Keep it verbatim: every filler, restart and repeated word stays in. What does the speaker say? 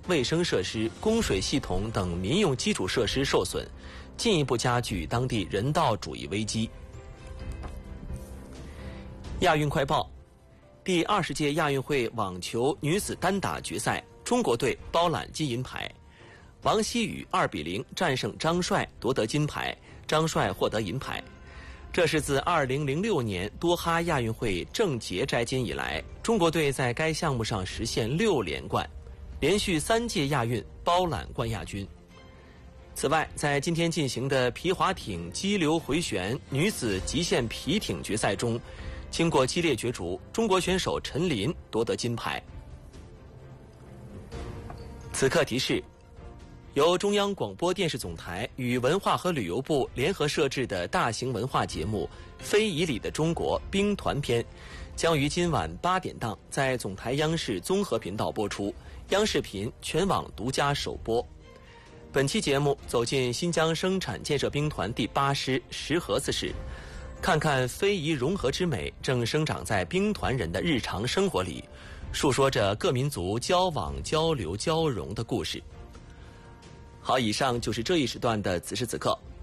卫生设施、供水系统等民用基础设施受损，进一步加剧当地人道主义危机。亚运快报：第二十届亚运会网球女子单打决赛，中国队包揽金银牌，王希雨二比零战胜张帅，夺得金牌，张帅获得银牌。这是自二零零六年多哈亚运会郑捷摘金以来，中国队在该项目上实现六连冠，连续三届亚运包揽冠亚军。此外，在今天进行的皮划艇激流回旋女子极限皮艇决赛中，经过激烈角逐，中国选手陈琳夺得金牌。此刻提示：由中央广播电视总台与文化和旅游部联合设置的大型文化节目《非遗里的中国兵团篇》，将于今晚八点档在总台央视综合频道播出，央视频全网独家首播。本期节目走进新疆生产建设兵团第八师石河子市，看看非遗融合之美正生长在兵团人的日常生活里，述说着各民族交往、交流、交融的故事。好，以上就是这一时段的此时此刻，